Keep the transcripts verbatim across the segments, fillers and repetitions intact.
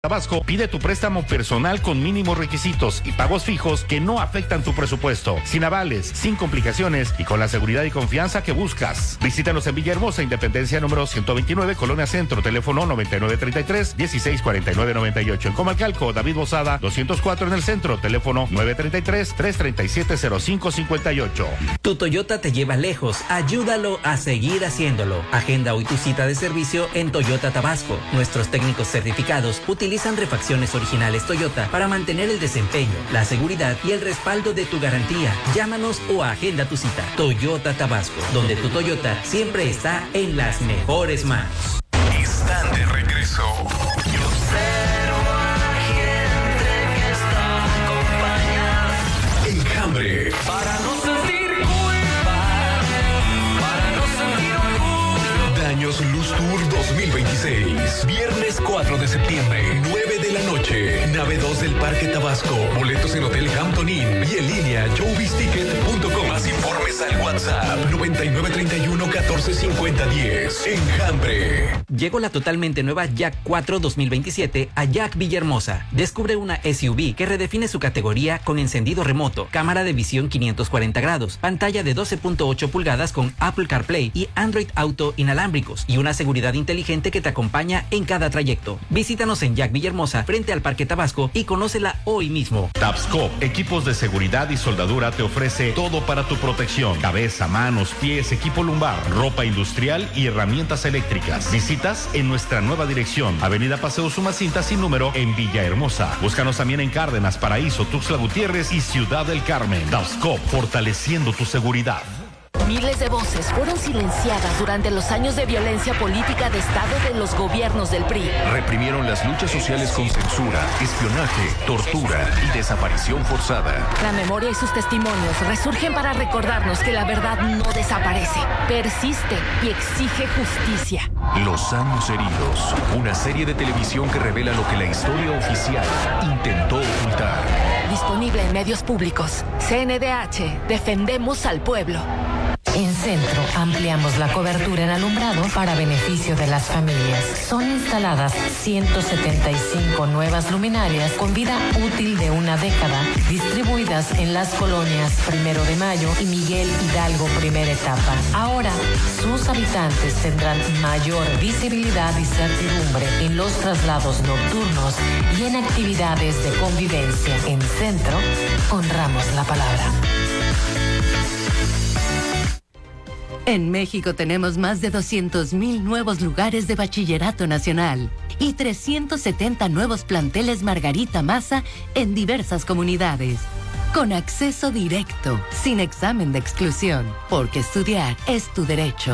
Tabasco, pide tu préstamo personal con mínimos requisitos y pagos fijos que no afectan tu presupuesto, sin avales, sin complicaciones y con la seguridad y confianza que buscas. Visítanos en Villahermosa, Independencia número ciento veintinueve, Colonia Centro, teléfono noventa y nueve treinta y tres, dieciséis cuarenta y nueve noventa y ocho. En Comalcalco, David Bozada, doscientos cuatro en el centro, teléfono nueve treinta y tres, trescientos treinta y siete, cero cinco cincuenta y ocho. Tu Toyota te lleva lejos, ayúdalo a seguir haciéndolo. Agenda hoy tu cita de servicio en Toyota Tabasco. Nuestros técnicos certificados utilizan refacciones originales Toyota para mantener el desempeño, la seguridad y el respaldo de tu garantía. Llámanos o agenda tu cita. Toyota Tabasco, donde tu Toyota siempre está en las mejores manos. Están de regreso. Yo observo a la gente que está acompañada. Enjambre. Para no sentir culpa, para no sentir orgullo. Daños Luz Tour dos mil veintiséis. Viernes cuatro de septiembre, nueve de la noche. Nave dos del Parque Tabasco. Boletos en Hotel Hampton Inn y en línea showbiz ticket punto com. Más informes al WhatsApp noventa y nueve treinta y uno, catorce cincuenta, diez. Enjambre. Llegó la totalmente nueva Jack cuatro dos mil veintisiete a Jack Villahermosa. Descubre una S U V que redefine su categoría con encendido remoto, cámara de visión quinientos cuarenta grados, pantalla de doce punto ocho pulgadas con Apple CarPlay y Android Auto inalámbricos y una seguridad inteligente que te acompaña en cada trayecto. Visítanos en Jack Villahermosa frente al Parque Tabasco y conócela hoy mismo. Tabscop, equipos de seguridad y soldadura, te ofrece todo para tu protección: cabeza, manos, pies, equipo lumbar, ropa industrial y herramientas eléctricas. Visitas en nuestra nueva dirección, Avenida Paseo Sumacinta sin número en Villahermosa. Búscanos también en Cárdenas, Paraíso, Tuxtla Gutiérrez y Ciudad del Carmen. Tabscop, fortaleciendo tu seguridad. Miles de voces fueron silenciadas durante los años de violencia política de Estado de los gobiernos del P R I. Reprimieron las luchas sociales con censura, espionaje, tortura y desaparición forzada. La memoria y sus testimonios resurgen para recordarnos que la verdad no desaparece, persiste y exige justicia. Los años heridos, una serie de televisión que revela lo que la historia oficial intentó ocultar. Disponible en medios públicos. C N D H, defendemos al pueblo. En Centro ampliamos la cobertura en alumbrado para beneficio de las familias. Son instaladas ciento setenta y cinco nuevas luminarias con vida útil de una década, distribuidas en las colonias Primero de Mayo y Miguel Hidalgo Primera Etapa. Ahora, sus habitantes tendrán mayor visibilidad y certidumbre en los traslados nocturnos y en actividades de convivencia. En Centro, honramos la palabra. En México tenemos más de doscientos mil nuevos lugares de bachillerato nacional y trescientos setenta nuevos planteles Margarita Maza en diversas comunidades. Con acceso directo, sin examen de exclusión, porque estudiar es tu derecho.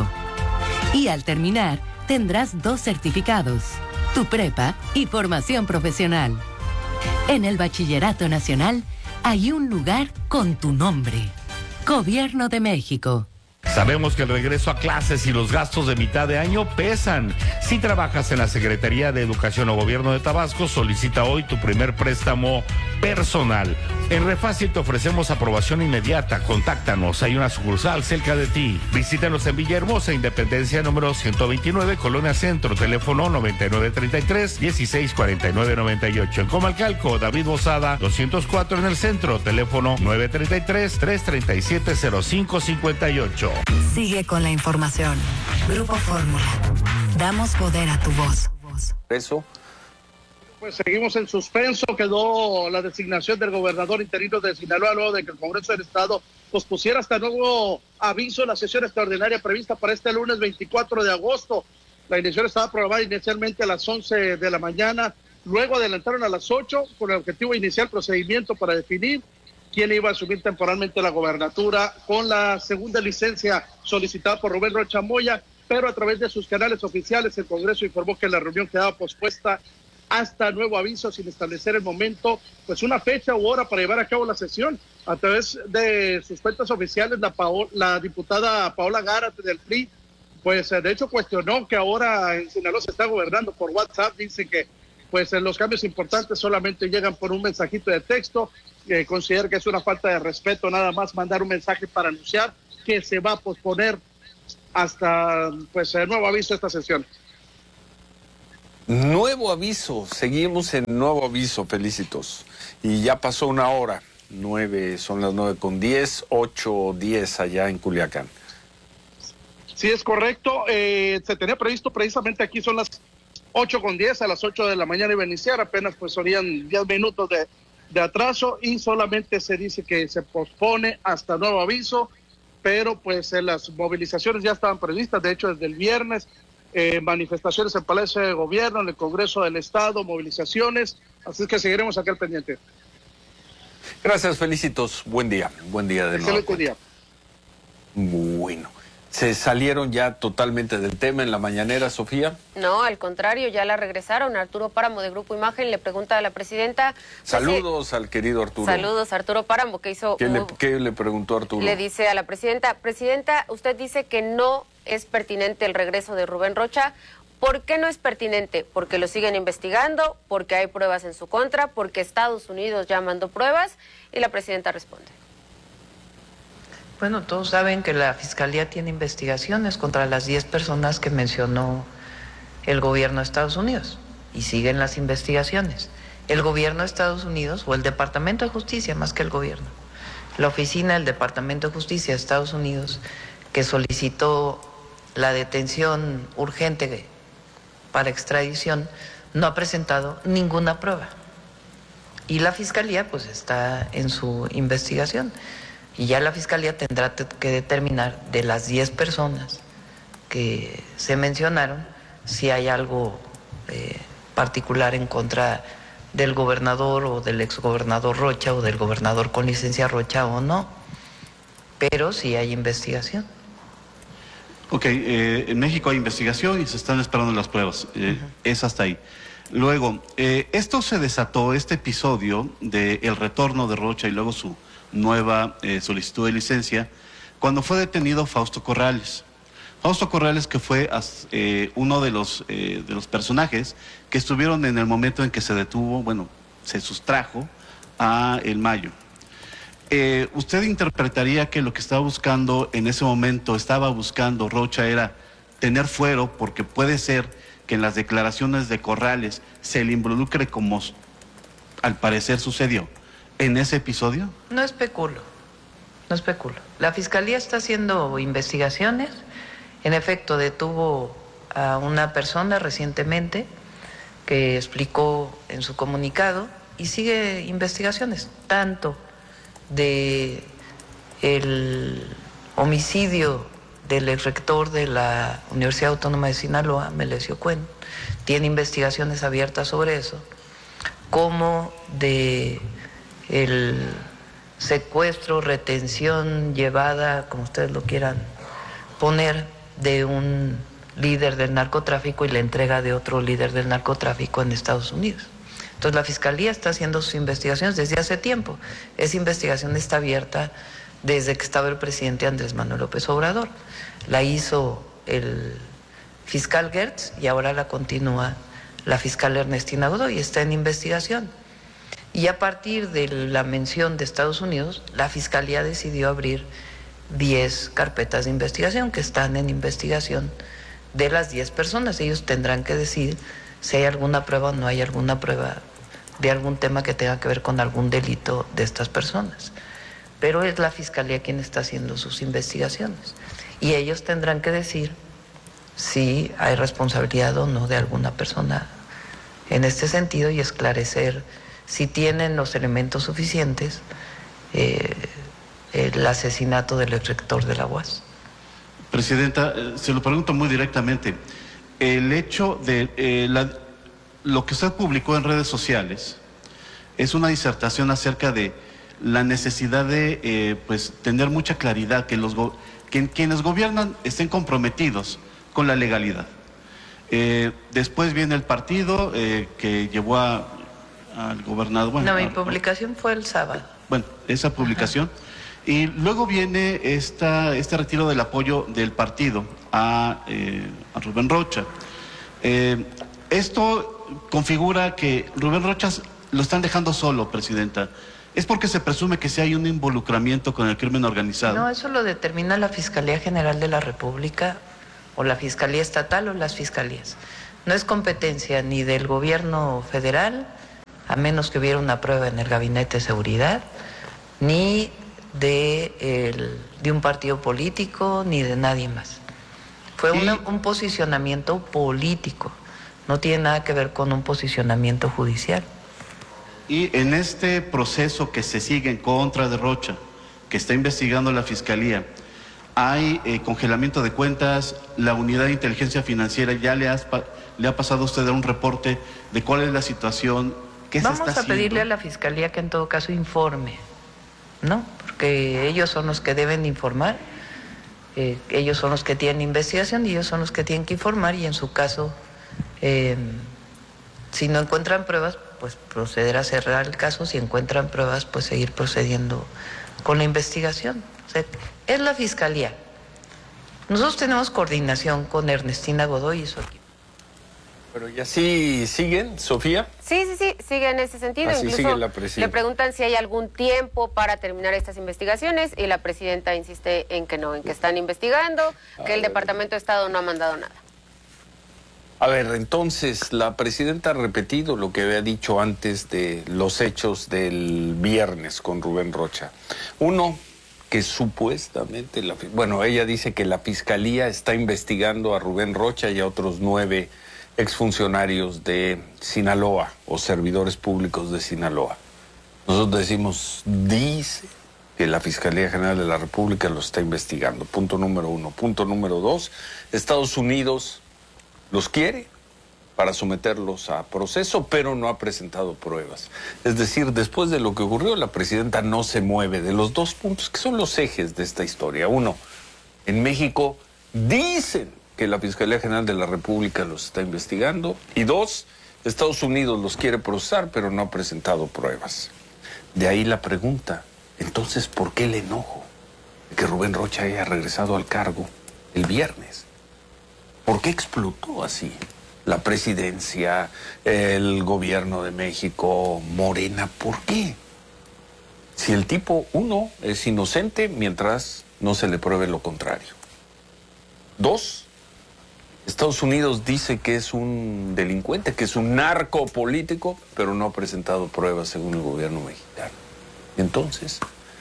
Y al terminar, tendrás dos certificados, tu prepa y formación profesional. En el Bachillerato Nacional hay un lugar con tu nombre. Gobierno de México. Sabemos que el regreso a clases y los gastos de mitad de año pesan. Si trabajas en la Secretaría de Educación o Gobierno de Tabasco, solicita hoy tu primer préstamo personal. En Refácil te ofrecemos aprobación inmediata. Contáctanos, hay una sucursal cerca de ti. Visítanos en Villahermosa, Independencia número ciento veintinueve, Colonia Centro, teléfono noventa y nueve treinta y tres, dieciséis cuarenta y nueve noventa y ocho. En Comalcalco, David Bozada, doscientos cuatro en el centro, teléfono nueve treinta y tres, trescientos treinta y siete, cero cinco cincuenta y ocho. Sigue con la información. Grupo Fórmula. Damos poder a tu voz. Eso. Pues seguimos en suspenso. Quedó la designación del gobernador interino de Sinaloa luego de que el Congreso del Estado pospusiera hasta nuevo aviso la sesión extraordinaria prevista para este lunes veinticuatro de agosto. La elección estaba programada inicialmente a las once de la mañana, luego adelantaron a las ocho con el objetivo de iniciar el procedimiento para definir quién iba a asumir temporalmente la gobernatura con la segunda licencia solicitada por Rubén Rocha Moya, pero a través de sus canales oficiales el Congreso informó que la reunión quedaba pospuesta hasta nuevo aviso, sin establecer el momento, pues una fecha u hora para llevar a cabo la sesión. A través de sus cuentas oficiales, la, Paola, la diputada Paola Gárate del P R I, pues de hecho cuestionó que ahora en Sinaloa se está gobernando por WhatsApp. Dice que pues los cambios importantes solamente llegan por un mensajito de texto. Eh, considera que es una falta de respeto nada más mandar un mensaje para anunciar que se va a posponer hasta pues el nuevo aviso esta sesión. Nuevo aviso, seguimos en nuevo aviso, Felicitos. Y ya pasó una hora, nueve, son las nueve con diez, ocho diez allá en Culiacán. Sí, es correcto. Eh, se tenía previsto precisamente aquí son las ocho con diez, a las ocho de la mañana iba a iniciar, apenas pues serían diez minutos de, de atraso y solamente se dice que se pospone hasta nuevo aviso, pero pues eh, las movilizaciones ya estaban previstas, de hecho desde el viernes, eh, manifestaciones en Palacio de Gobierno, en el Congreso del Estado, movilizaciones, así es que seguiremos aquí al pendiente. Gracias, Felicitos, buen día, buen día de nuevo. Excelente día. Bueno. ¿Se salieron ya totalmente del tema en la mañanera, Sofía? No, al contrario, ya la regresaron. Arturo Páramo de Grupo Imagen le pregunta a la presidenta... Saludos al querido Arturo. Saludos, Arturo Páramo, que hizo... ¿Qué, muy... le, ¿Qué le preguntó Arturo? Le dice a la presidenta, presidenta, usted dice que no es pertinente el regreso de Rubén Rocha. ¿Por qué no es pertinente? Porque lo siguen investigando, porque hay pruebas en su contra, porque Estados Unidos ya mandó pruebas, y la presidenta responde. Bueno, todos saben que la Fiscalía tiene investigaciones contra las diez personas que mencionó el gobierno de Estados Unidos y siguen las investigaciones. El gobierno de Estados Unidos, o el Departamento de Justicia más que el gobierno, la oficina del Departamento de Justicia de Estados Unidos, que solicitó la detención urgente para extradición, no ha presentado ninguna prueba. Y la Fiscalía pues está en su investigación. Y ya la Fiscalía tendrá que determinar de las diez personas que se mencionaron si hay algo eh, particular en contra del gobernador o del exgobernador Rocha o del gobernador con licencia Rocha o no. Pero sí hay investigación. Ok, eh, en México hay investigación y se están esperando las pruebas. Eh, uh-huh. Es hasta ahí. Luego, eh, esto se desató, este episodio del retorno de Rocha y luego su nueva eh, solicitud de licencia, cuando fue detenido Fausto Corrales. Fausto Corrales, que fue eh, uno de los, eh, de los personajes que estuvieron en el momento en que se detuvo, bueno, se sustrajo a El Mayo. Eh, ¿Usted interpretaría que lo que estaba buscando en ese momento, estaba buscando Rocha, era tener fuero, porque puede ser que en las declaraciones de Corrales se le involucre como al parecer sucedió en ese episodio? No especulo, no especulo. La Fiscalía está haciendo investigaciones. En efecto, detuvo a una persona recientemente que explicó en su comunicado y sigue investigaciones, tanto de el homicidio del exrector de la Universidad Autónoma de Sinaloa, Melesio Cuen, tiene investigaciones abiertas sobre eso, como de el secuestro, retención, llevada, como ustedes lo quieran poner, de un líder del narcotráfico y la entrega de otro líder del narcotráfico en Estados Unidos. Entonces la Fiscalía está haciendo sus investigaciones desde hace tiempo. Esa investigación está abierta desde que estaba el presidente Andrés Manuel López Obrador. La hizo el fiscal Gertz y ahora la continúa la fiscal Ernestina Godoy, está en investigación. Y a partir de la mención de Estados Unidos, la Fiscalía decidió abrir diez carpetas de investigación que están en investigación de las diez personas. Ellos tendrán que decir si hay alguna prueba o no hay alguna prueba de algún tema que tenga que ver con algún delito de estas personas. Pero es la Fiscalía quien está haciendo sus investigaciones. Y ellos tendrán que decir si hay responsabilidad o no de alguna persona en este sentido y esclarecer si tienen los elementos suficientes eh, el asesinato del exrector de la U A S. Presidenta, eh, se lo pregunto muy directamente. El hecho de eh, la, lo que usted publicó en redes sociales es una disertación acerca de la necesidad de eh, pues tener mucha claridad, que, los go que quienes gobiernan estén comprometidos con la legalidad. Eh, después viene el partido eh, que llevó a al gobernador. Bueno, no, mi a, publicación fue el sábado. Bueno, esa publicación. Ajá. Y luego viene esta, este retiro del apoyo del partido a, eh, a Rubén Rocha. Eh, esto configura que Rubén Rocha lo están dejando solo, presidenta. ¿Es porque se presume que sí hay un involucramiento con el crimen organizado? No, eso lo determina la Fiscalía General de la República, o la Fiscalía Estatal o las Fiscalías. no es competencia ni del gobierno federal, a menos que hubiera una prueba en el Gabinete de Seguridad, ni de, el, de un partido político, ni de nadie más. Fue una, un posicionamiento político, no tiene nada que ver con un posicionamiento judicial. Y en este proceso que se sigue en contra de Rocha, que está investigando la Fiscalía, hay eh, congelamiento de cuentas, la Unidad de Inteligencia Financiera ya le, has, le ha pasado a usted un reporte de cuál es la situación, qué se está haciendo. Vamos a pedirle a la Fiscalía que en todo caso informe, ¿no? Porque ellos son los que deben informar, eh, ellos son los que tienen investigación y ellos son los que tienen que informar y en su caso, eh, si no encuentran pruebas, pues proceder a cerrar el caso, si encuentran pruebas, pues seguir procediendo con la investigación. O sea, es la Fiscalía. Nosotros tenemos coordinación con Ernestina Godoy y su equipo. Pero ¿y así siguen, Sofía? Sí, sí, sí, sigue en ese sentido. Así Incluso sigue la presidenta. le preguntan si hay algún tiempo para terminar estas investigaciones y la presidenta insiste en que no, en que están investigando, A que el ver. Departamento de Estado no ha mandado nada. A ver, entonces, la presidenta ha repetido lo que había dicho antes de los hechos del viernes con Rubén Rocha. Uno, que supuestamente, la, bueno, ella dice que la Fiscalía está investigando a Rubén Rocha y a otros nueve exfuncionarios de Sinaloa o servidores públicos de Sinaloa. Nosotros decimos, dice que la Fiscalía General de la República lo está investigando. Punto número uno. Punto número dos, Estados Unidos los quiere para someterlos a proceso, pero no ha presentado pruebas. Es decir, después de lo que ocurrió, la presidenta no se mueve de los dos puntos que son los ejes de esta historia. Uno, en México dicen que la Fiscalía General de la República los está investigando. Y dos, Estados Unidos los quiere procesar, pero no ha presentado pruebas. De ahí la pregunta, entonces, ¿por qué el enojo de que Rubén Rocha haya regresado al cargo el viernes? ¿Por qué explotó así? La presidencia, el gobierno de México, Morena, ¿por qué? Si el tipo, uno, es inocente mientras no se le pruebe lo contrario. Dos, Estados Unidos dice que es un delincuente, que es un narco político, pero no ha presentado pruebas según el gobierno mexicano. Entonces,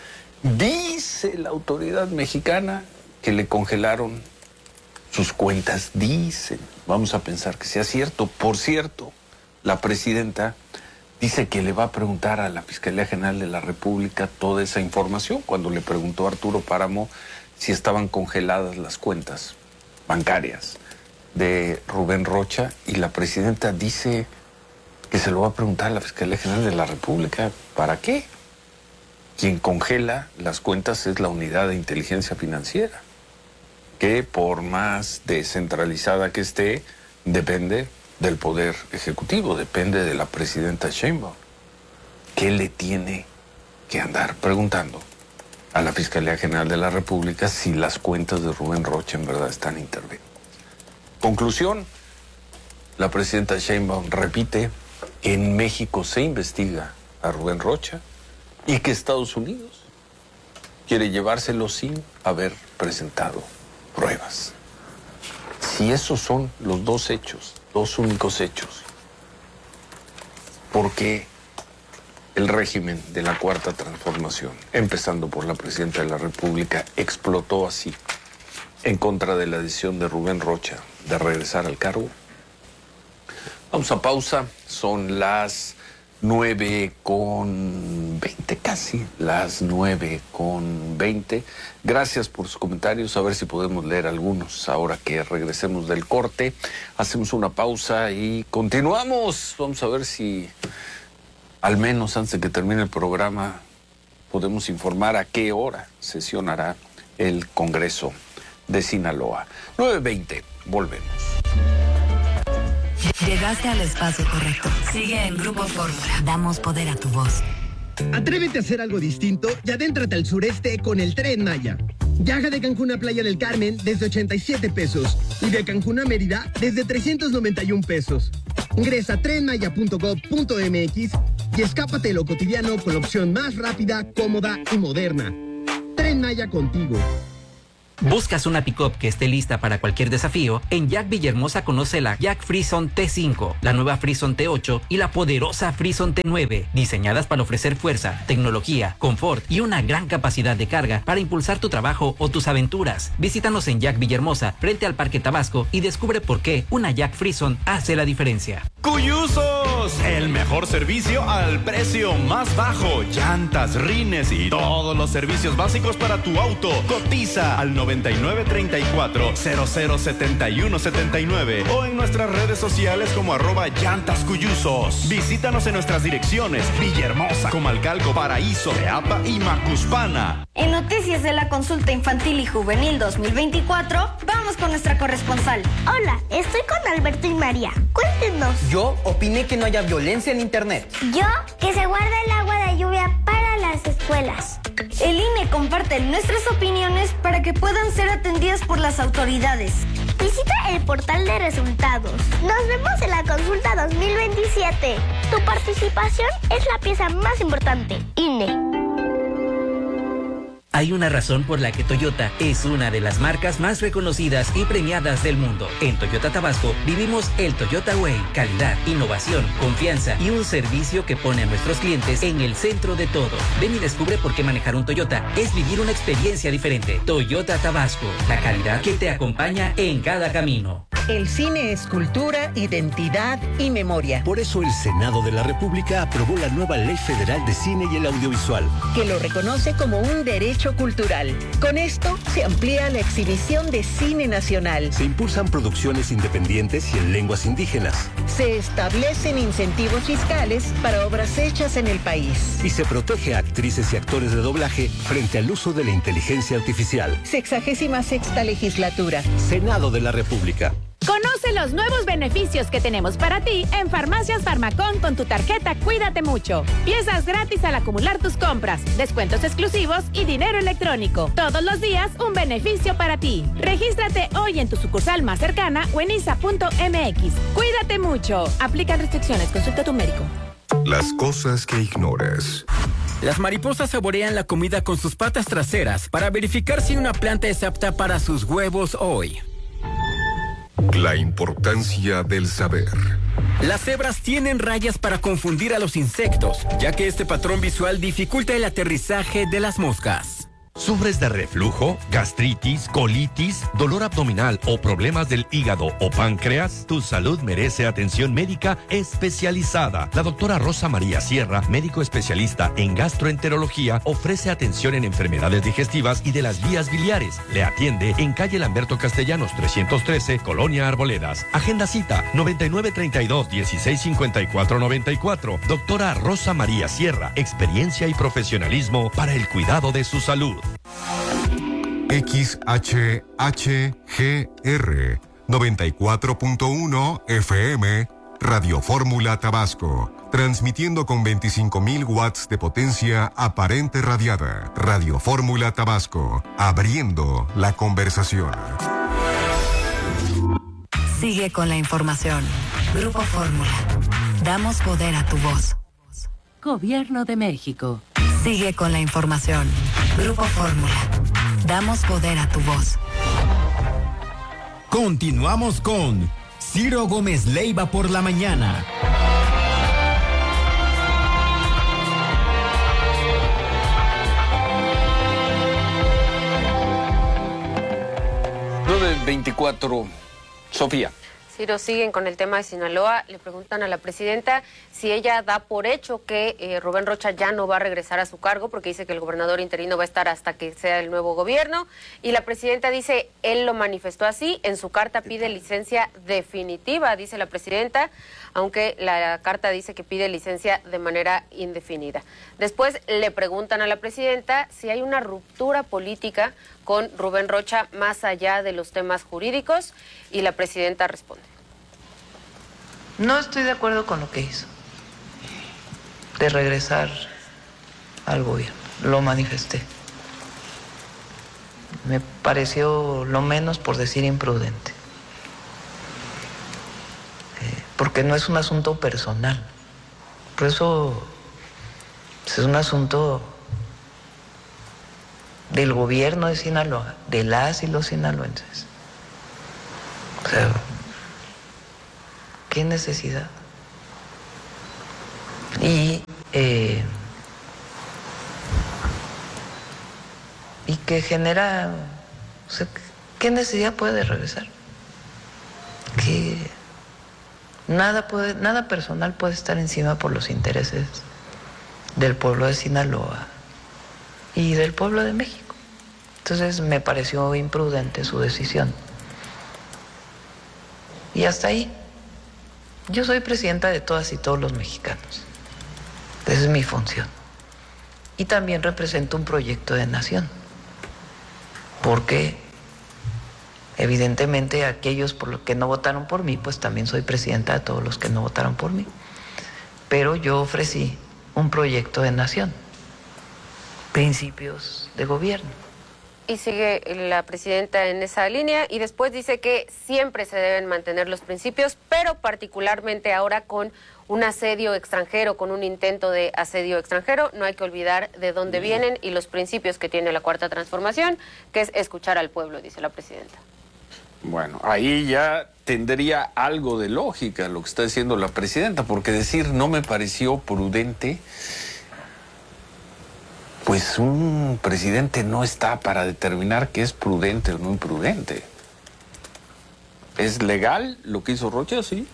dice la autoridad mexicana que le congelaron sus cuentas, dicen. Vamos a pensar que sea cierto. Por cierto, la presidenta dice que le va a preguntar a la Fiscalía General de la República toda esa información cuando le preguntó a Arturo Páramo si estaban congeladas las cuentas bancarias de Rubén Rocha, y la presidenta dice que se lo va a preguntar a la Fiscalía General de la República. ¿Para qué? Quien congela las cuentas es la Unidad de Inteligencia Financiera, que por más descentralizada que esté, depende del Poder Ejecutivo, depende de la presidenta Sheinbaum. ¿Qué le tiene que andar preguntando a la Fiscalía General de la República si las cuentas de Rubén Rocha en verdad están intervenidas? Conclusión, la presidenta Sheinbaum repite que en México se investiga a Rubén Rocha y que Estados Unidos quiere llevárselo sin haber presentado pruebas. Si esos son los dos hechos, dos únicos hechos, ¿por qué el régimen de la Cuarta Transformación, empezando por la presidenta de la República, explotó así en contra de la decisión de Rubén Rocha de regresar al cargo? Vamos a pausa, son las nueve con veinte, casi las nueve con veinte. Gracias por sus comentarios, a ver si podemos leer algunos ahora que regresemos del corte. Hacemos una pausa y continuamos. Vamos a ver si al menos antes de que termine el programa podemos informar a qué hora sesionará el Congreso de Sinaloa. nueve veinte, volvemos. Llegaste al espacio correcto. Sigue en Grupo Fórmula. Damos poder a tu voz. Atrévete a hacer algo distinto y adéntrate al sureste con el Tren Maya. Viaja de Cancún a Playa del Carmen desde ochenta y siete pesos y de Cancún a Mérida desde trescientos noventa y un pesos. Ingresa a tren maya punto gov punto m x y escápate de lo cotidiano con la opción más rápida, cómoda y moderna. Tren Maya contigo. ¿Buscas una pick-up que esté lista para cualquier desafío? En Jack Villahermosa conoce la Jack Frison T cinco, la nueva Frison T ocho y la poderosa Frison T nueve, diseñadas para ofrecer fuerza, tecnología, confort y una gran capacidad de carga para impulsar tu trabajo o tus aventuras. Visítanos en Jack Villahermosa, frente al Parque Tabasco, y descubre por qué una Jack Frison hace la diferencia. ¡Cuyusos! El mejor servicio al precio más bajo. Llantas, rines y todos los servicios básicos para tu auto. Cotiza al noventa y nueve treinta y cuatro cero cero setenta y uno setenta y nueve o en nuestras redes sociales como arroba llantas cuyusos. Visítanos en nuestras direcciones: Villahermosa, Comalcalco, Paraíso, Teapa y Macuspana. En noticias de la consulta infantil y juvenil dos mil veinticuatro, vamos con nuestra corresponsal. Hola, estoy con Alberto y María. Cuéntenos. Yo opiné que no haya violencia en internet. Yo, que se guarda el agua de lluvia para las escuelas. El I N E comparte nuestras opiniones para que puedan ser atendidas por las autoridades. Visita el portal de resultados. Nos vemos en la consulta dos mil veintisiete. Tu participación es la pieza más importante. I N E. Hay una razón por la que Toyota es una de las marcas más reconocidas y premiadas del mundo. En Toyota Tabasco vivimos el Toyota Way: calidad, innovación, confianza y un servicio que pone a nuestros clientes en el centro de todo. Ven y descubre por qué manejar un Toyota es vivir una experiencia diferente. Toyota Tabasco, la calidad que te acompaña en cada camino. El cine es cultura, identidad y memoria. Por eso el Senado de la República aprobó la nueva Ley Federal de Cine y el Audiovisual, que lo reconoce como un derecho cultural. Con esto se amplía la exhibición de cine nacional. Se impulsan producciones independientes y en lenguas indígenas. Se establecen incentivos fiscales para obras hechas en el país. Y se protege a actrices y actores de doblaje frente al uso de la inteligencia artificial. Sexagésima sexta legislatura. Senado de la República. Conoce los nuevos beneficios que tenemos para ti en Farmacias Farmacón con tu tarjeta Cuídate Mucho. Piezas gratis al acumular tus compras, descuentos exclusivos y dinero electrónico. Todos los días un beneficio para ti. Regístrate hoy en tu sucursal más cercana o en isa punto m x. Cuídate mucho. Aplican restricciones. Consulta a tu médico. Las cosas que ignoras. Las mariposas saborean la comida con sus patas traseras para verificar si una planta es apta para sus huevos hoy. La importancia del saber. Las cebras tienen rayas para confundir a los insectos, ya que este patrón visual dificulta el aterrizaje de las moscas. ¿Sufres de reflujo, gastritis, colitis, dolor abdominal o problemas del hígado o páncreas? Tu salud merece atención médica especializada. La doctora Rosa María Sierra, médico especialista en gastroenterología, ofrece atención en enfermedades digestivas y de las vías biliares. Le atiende en calle Lamberto Castellanos trescientos trece, Colonia Arboledas. Agenda cita noventa y nueve treinta y dos, dieciséis cincuenta y cuatro noventa y cuatro. Doctora Rosa María Sierra, experiencia y profesionalismo para el cuidado de su salud. X H H G R noventa y cuatro punto uno F M, Radio Fórmula Tabasco, transmitiendo con veinticinco mil watts de potencia aparente radiada. Radio Fórmula Tabasco, abriendo la conversación. Sigue con la información. Grupo Fórmula. Damos poder a tu voz. Gobierno de México. Sigue con la información. Grupo Fórmula. Damos poder a tu voz. Continuamos con Ciro Gómez Leiva por la mañana. nueve veinticuatro. Sofía. Ciro, siguen con el tema de Sinaloa. Le preguntan a la presidenta si ella da por hecho que eh, Rubén Rocha ya no va a regresar a su cargo, porque dice que el gobernador interino va a estar hasta que sea el nuevo gobierno. Y la presidenta dice, él lo manifestó así, en su carta pide licencia definitiva, dice la presidenta, aunque la carta dice que pide licencia de manera indefinida. Después le preguntan a la presidenta si hay una ruptura política con Rubén Rocha más allá de los temas jurídicos, y la presidenta responde. No estoy de acuerdo con lo que hizo, de regresar al gobierno. Lo manifesté. Me pareció lo menos, por decir, imprudente. Eh, porque no es un asunto personal. Por eso es un asunto del gobierno de Sinaloa, de las y los sinaloenses. O sea, ¿qué necesidad? Y, eh, y que genera, o sea, ¿qué necesidad puede regresar? Que nada puede, nada personal puede estar encima por los intereses del pueblo de Sinaloa y del pueblo de México. Entonces me pareció imprudente su decisión. Y hasta ahí. Yo soy presidenta de todas y todos los mexicanos. Esa es mi función. Y también represento un proyecto de nación. Porque evidentemente aquellos por los que no votaron por mí, pues también soy presidenta de todos los que no votaron por mí. Pero yo ofrecí un proyecto de nación, principios de gobierno. Y sigue la presidenta en esa línea y después dice que siempre se deben mantener los principios, pero particularmente ahora con un asedio extranjero, con un intento de asedio extranjero, no hay que olvidar de dónde vienen y los principios que tiene la Cuarta Transformación, que es escuchar al pueblo, dice la presidenta. Bueno, ahí ya tendría algo de lógica lo que está diciendo la presidenta, porque decir no me pareció prudente, pues un presidente no está para determinar qué es prudente o no imprudente. ¿Es legal lo que hizo Rocha? Sí.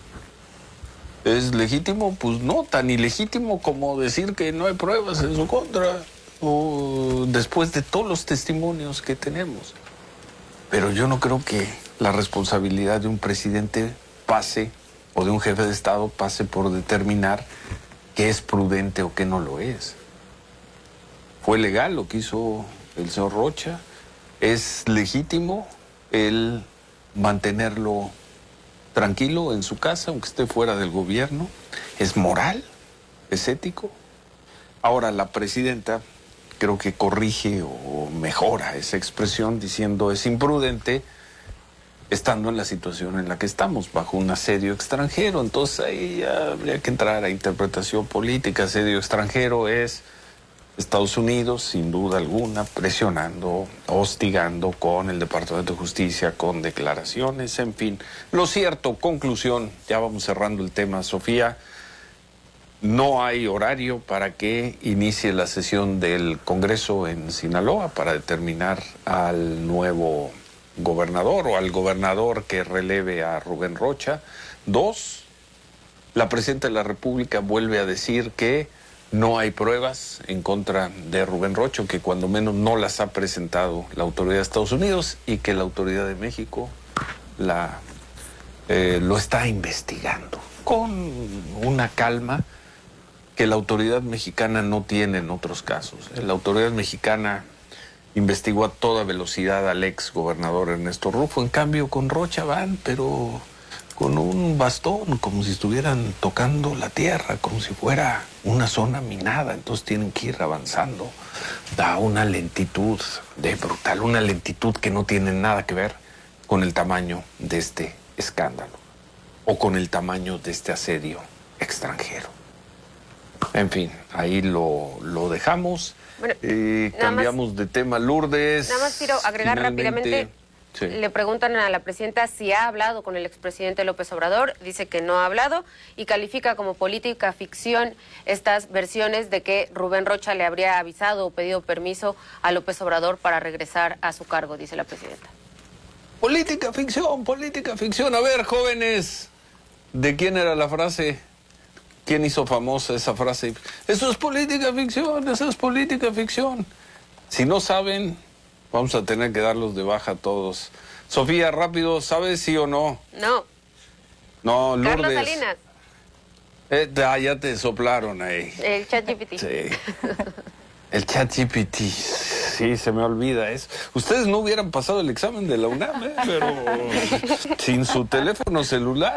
¿Es legítimo? Pues no, tan ilegítimo como decir que no hay pruebas en su contra, o después de todos los testimonios que tenemos. Pero yo no creo que la responsabilidad de un presidente pase, o de un jefe de Estado pase por determinar qué es prudente o qué no lo es. ¿Fue legal lo que hizo el señor Rocha? ¿Es legítimo el mantenerlo tranquilo en su casa, aunque esté fuera del gobierno? ¿Es moral? ¿Es ético? Ahora, la presidenta creo que corrige o mejora esa expresión diciendo es imprudente estando en la situación en la que estamos, bajo un asedio extranjero. Entonces ahí ya habría que entrar a interpretación política. Asedio extranjero es Estados Unidos, sin duda alguna, presionando, hostigando con el Departamento de Justicia, con declaraciones, en fin. Lo cierto, conclusión, ya vamos cerrando el tema, Sofía, no hay horario para que inicie la sesión del Congreso en Sinaloa para determinar al nuevo gobernador o al gobernador que releve a Rubén Rocha. Dos, la presidenta de la República vuelve a decir que no hay pruebas en contra de Rubén Rocha, que cuando menos no las ha presentado la autoridad de Estados Unidos y que la autoridad de México la, eh, lo está investigando con una calma que la autoridad mexicana no tiene en otros casos. La autoridad mexicana investigó a toda velocidad al ex gobernador Ernesto Rufo, en cambio con Rocha van, pero con un bastón, como si estuvieran tocando la tierra, como si fuera una zona minada. Entonces tienen que ir avanzando a una lentitud de brutal, una lentitud que no tiene nada que ver con el tamaño de este escándalo o con el tamaño de este asedio extranjero. En fin, ahí lo, lo dejamos. Bueno, eh, cambiamos más, de tema, Lourdes. Nada más quiero agregar rápidamente. Sí. Le preguntan a la presidenta si ha hablado con el expresidente López Obrador, dice que no ha hablado y califica como política ficción estas versiones de que Rubén Rocha le habría avisado o pedido permiso a López Obrador para regresar a su cargo, dice la presidenta. Política ficción, política ficción. A ver, jóvenes, ¿de quién era la frase? ¿Quién hizo famosa esa frase? Eso es política ficción, eso es política ficción. Si no saben, vamos a tener que darlos de baja a todos. Sofía, rápido, ¿sabes sí o no? No. No, Lourdes. Carlos Salinas. Eh, ah, ya te soplaron ahí. El ChatGPT. Sí. El ChatGPT. Sí, se me olvida eso. Ustedes no hubieran pasado el examen de la UNAM, ¿eh? Pero sin su teléfono celular,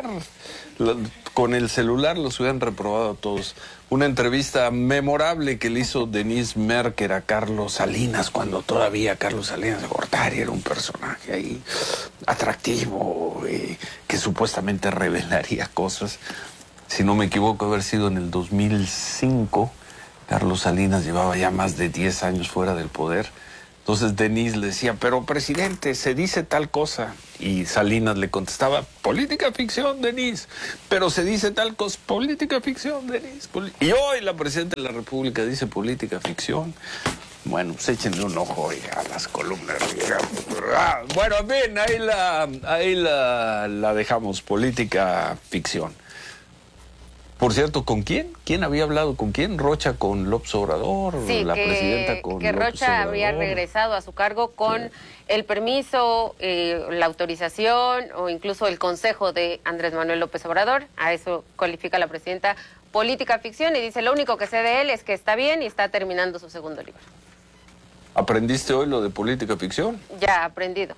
con el celular los hubieran reprobado a todos. Una entrevista memorable que le hizo Denise Merker a Carlos Salinas, cuando todavía Carlos Salinas de Gortari era un personaje ahí atractivo, eh, que supuestamente revelaría cosas. Si no me equivoco, haber sido en el dos mil cinco. Carlos Salinas llevaba ya más de diez años fuera del poder. Entonces Denise le decía, pero presidente, se dice tal cosa. Y Salinas le contestaba, política ficción, Denise. Pero se dice tal cosa, política ficción, Denise. Y hoy la presidenta de la República dice política ficción. Bueno, pues échenle un ojo, oiga, a las columnas. Ah, bueno, bien, ahí la, ahí la, la dejamos, política ficción. Por cierto, ¿con quién? ¿Quién había hablado con quién? ¿Rocha con López Obrador? Sí, la que, presidenta con que López Rocha Obrador. habría regresado a su cargo con sí. el permiso, eh, la autorización o incluso el consejo de Andrés Manuel López Obrador. A eso califica la presidenta política ficción y dice, lo único que sé de él es que está bien y está terminando su segundo libro. ¿Aprendiste hoy lo de política ficción? Ya, aprendido.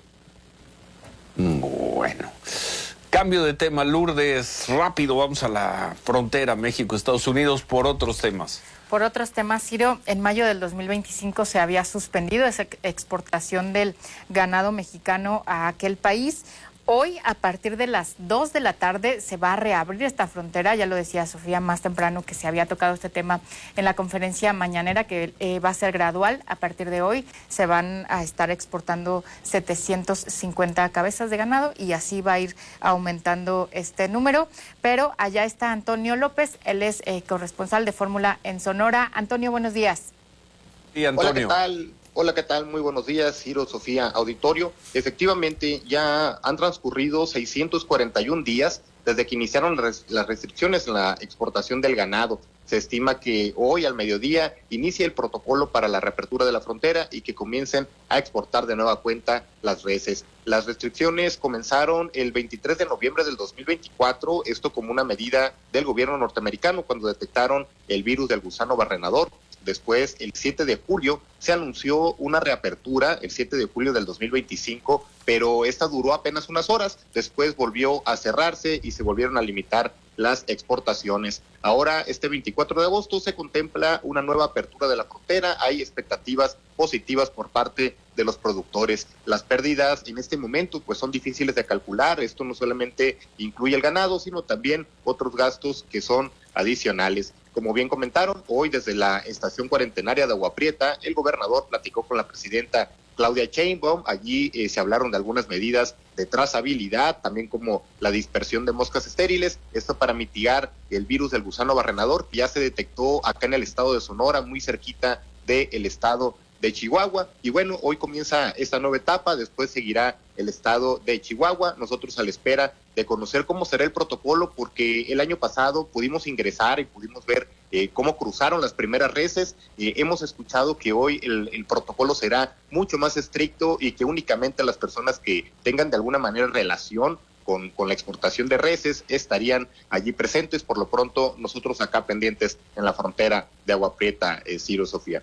Bueno. Cambio de tema, Lourdes, rápido, vamos a la frontera México-Estados Unidos por otros temas. Por otros temas, Ciro, en mayo del dos mil veinticinco se había suspendido esa exportación del ganado mexicano a aquel país. Hoy, a partir de las dos de la tarde, se va a reabrir esta frontera. Ya lo decía Sofía más temprano que se había tocado este tema en la conferencia mañanera, que eh, va a ser gradual. A partir de hoy se van a estar exportando setecientas cincuenta cabezas de ganado y así va a ir aumentando este número. Pero allá está Antonio López, él es eh, corresponsal de Fórmula en Sonora. Antonio, buenos días. Sí, Antonio. Hola, ¿qué tal? Hola, ¿qué tal? Muy buenos días, Ciro, Sofía, auditorio. Efectivamente, ya han transcurrido seiscientos cuarenta y un días desde que iniciaron las restricciones en la exportación del ganado. Se estima que hoy al mediodía inicie el protocolo para la reapertura de la frontera y que comiencen a exportar de nueva cuenta las reses. Las restricciones comenzaron el veintitrés de noviembre del dos mil veinticuatro, esto como una medida del gobierno norteamericano cuando detectaron el virus del gusano barrenador. Después, el siete de julio, se anunció una reapertura, el siete de julio del dos mil veinticinco, pero esta duró apenas unas horas. Después volvió a cerrarse y se volvieron a limitar las exportaciones. Ahora, este veinticuatro de agosto, se contempla una nueva apertura de la frontera. Hay expectativas positivas por parte de los productores. Las pérdidas en este momento pues son difíciles de calcular. Esto no solamente incluye el ganado, sino también otros gastos que son adicionales. Como bien comentaron, hoy desde la estación cuarentenaria de Agua Prieta, el gobernador platicó con la presidenta Claudia Sheinbaum. Allí eh, se hablaron de algunas medidas de trazabilidad, también como la dispersión de moscas estériles, esto para mitigar el virus del gusano barrenador, que ya se detectó acá en el estado de Sonora, muy cerquita del estado de Chihuahua. Y bueno, hoy comienza esta nueva etapa, después seguirá el estado de Chihuahua. Nosotros a la espera de conocer cómo será el protocolo, porque el año pasado pudimos ingresar y pudimos ver eh, cómo cruzaron las primeras reses. Eh, hemos escuchado que hoy el, el protocolo será mucho más estricto y que únicamente las personas que tengan de alguna manera relación Con, con la exportación de reses estarían allí presentes. Por lo pronto, nosotros acá pendientes en la frontera de Agua Prieta, eh, Ciro, Sofía.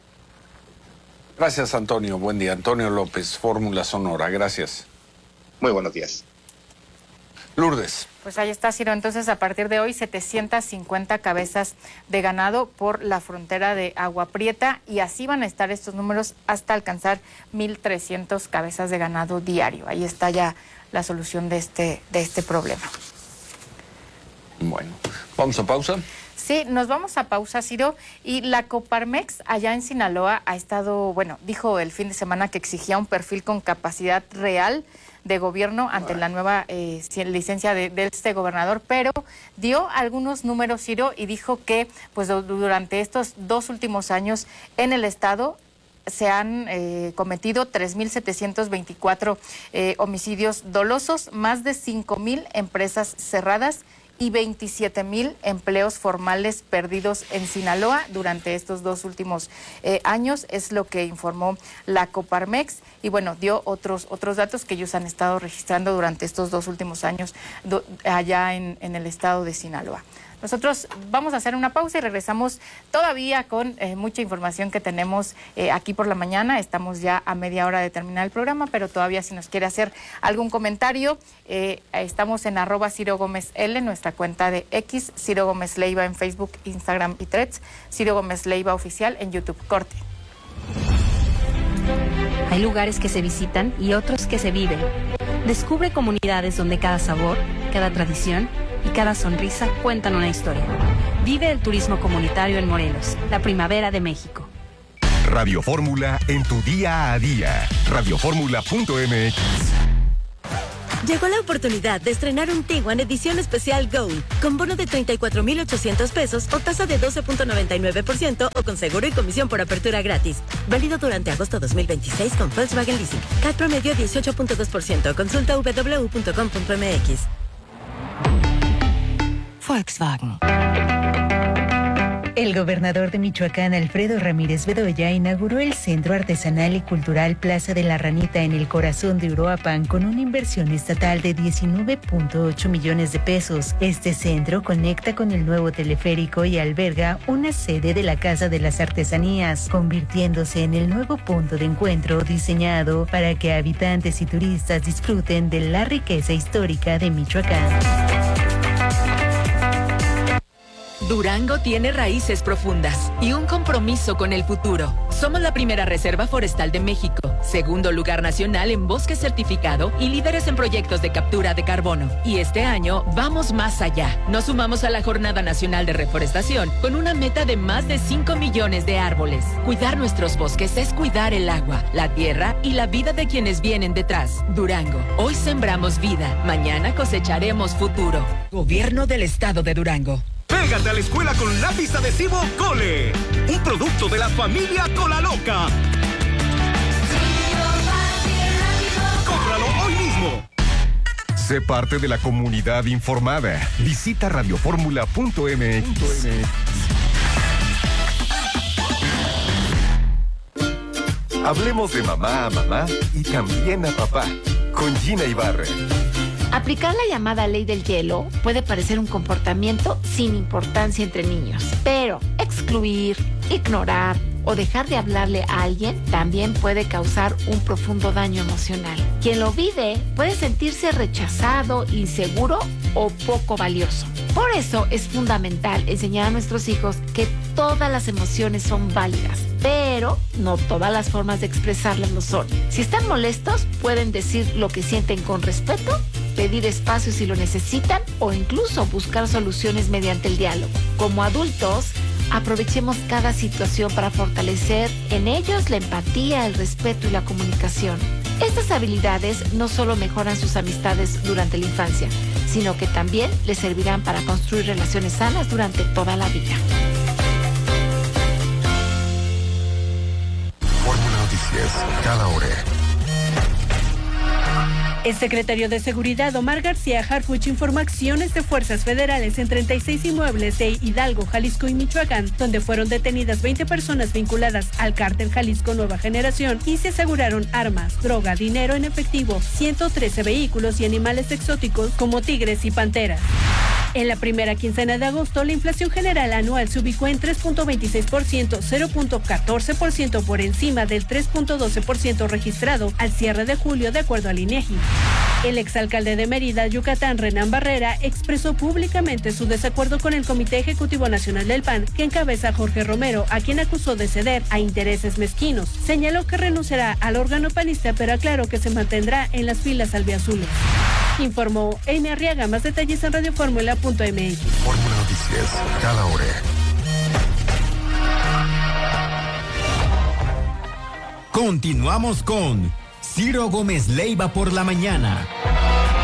Gracias, Antonio. Buen día. Antonio López, Fórmula Sonora. Gracias. Muy buenos días. Lourdes. Pues ahí está, Ciro. Entonces, a partir de hoy, setecientas cincuenta cabezas de ganado por la frontera de Agua Prieta, y así van a estar estos números hasta alcanzar mil trescientas cabezas de ganado diario. Ahí está ya la solución de este, de este problema. Bueno, ¿vamos a pausa? Sí, nos vamos a pausa, Ciro, y la Coparmex allá en Sinaloa ha estado, bueno, dijo el fin de semana que exigía un perfil con capacidad real de gobierno ante la nueva eh, licencia de, de este gobernador, pero dio algunos números, Ciro, y dijo que pues durante estos dos últimos años en el estado se han eh, cometido tres mil setecientos veinticuatro eh, homicidios dolosos, más de cinco mil empresas cerradas y veintisiete mil empleos formales perdidos en Sinaloa durante estos dos últimos eh, años, es lo que informó la Coparmex. Y bueno, dio otros otros datos que ellos han estado registrando durante estos dos últimos años do, allá en, en el estado de Sinaloa. Nosotros vamos a hacer una pausa y regresamos todavía con eh, mucha información que tenemos eh, aquí por la mañana. Estamos ya a media hora de terminar el programa, pero todavía si nos quiere hacer algún comentario, eh, estamos en arroba Ciro Gómez L, nuestra cuenta de X, Ciro Gómez Leiva en Facebook, Instagram y Threads, Ciro Gómez Leiva Oficial en YouTube. Corte. Hay lugares que se visitan y otros que se viven. Descubre comunidades donde cada sabor, cada tradición y cada sonrisa cuentan una historia. Vive el turismo comunitario en Morelos, la primavera de México. Radio Fórmula en tu día a día. radio fórmula punto m x. Llegó la oportunidad de estrenar un Tiguan edición especial Gold, con bono de treinta y cuatro mil ochocientos pesos o tasa de doce punto noventa y nueve por ciento o con seguro y comisión por apertura gratis. Válido durante agosto dos mil veintiséis con Volkswagen Leasing. C A T promedio dieciocho punto dos por ciento. Consulta doble u doble u doble u punto com punto m x. Volkswagen. El gobernador de Michoacán, Alfredo Ramírez Bedoya, inauguró el Centro Artesanal y Cultural Plaza de la Ranita en el corazón de Uruapan con una inversión estatal de diecinueve punto ocho millones de pesos. Este centro conecta con el nuevo teleférico y alberga una sede de la Casa de las Artesanías, convirtiéndose en el nuevo punto de encuentro diseñado para que habitantes y turistas disfruten de la riqueza histórica de Michoacán. Durango tiene raíces profundas y un compromiso con el futuro. Somos la primera reserva forestal de México, segundo lugar nacional en bosque certificado y líderes en proyectos de captura de carbono. Y este año vamos más allá. Nos sumamos a la Jornada Nacional de Reforestación con una meta de más de cinco millones de árboles. Cuidar nuestros bosques es cuidar el agua, la tierra y la vida de quienes vienen detrás. Durango, hoy sembramos vida, mañana cosecharemos futuro. Gobierno del Estado de Durango. Pégate a la escuela con lápiz adhesivo Cole, un producto de la familia Colaloca. ¡Cómpralo hoy mismo! Sé parte de la comunidad informada. Visita radio fórmula punto m x. Hablemos de mamá a mamá y también a papá, con Gina Ibarra. Aplicar la llamada ley del hielo puede parecer un comportamiento sin importancia entre niños, pero excluir, ignorar o dejar de hablarle a alguien también puede causar un profundo daño emocional. Quien lo vive puede sentirse rechazado, inseguro o poco valioso. Por eso es fundamental enseñar a nuestros hijos que todas las emociones son válidas, pero no todas las formas de expresarlas lo son. Si están molestos, pueden decir lo que sienten con respeto, pedir espacio si lo necesitan o incluso buscar soluciones mediante el diálogo. Como adultos, aprovechemos cada situación para fortalecer en ellos la empatía, el respeto y la comunicación. Estas habilidades no solo mejoran sus amistades durante la infancia, sino que también les servirán para construir relaciones sanas durante toda la vida. Fórmula Noticias, cada hora. El secretario de Seguridad, Omar García Harfuch, informó acciones de fuerzas federales en treinta y seis inmuebles de Hidalgo, Jalisco y Michoacán, donde fueron detenidas veinte personas vinculadas al cártel Jalisco Nueva Generación y se aseguraron armas, droga, dinero en efectivo, ciento trece vehículos y animales exóticos como tigres y panteras. En la primera quincena de agosto, la inflación general anual se ubicó en tres punto veintiséis por ciento, cero punto catorce por ciento por encima del tres punto doce por ciento registrado al cierre de julio, de acuerdo al INEGI. El exalcalde de Mérida, Yucatán, Renán Barrera, expresó públicamente su desacuerdo con el Comité Ejecutivo Nacional del P A N, que encabeza Jorge Romero, a quien acusó de ceder a intereses mezquinos. Señaló que renunciará al órgano panista, pero aclaró que se mantendrá en las filas albiazules. Informó Amy Arriaga. Más detalles en radio fórmula punto m x. Fórmula Noticias, cada hora. Continuamos con Ciro Gómez Leiva por la mañana.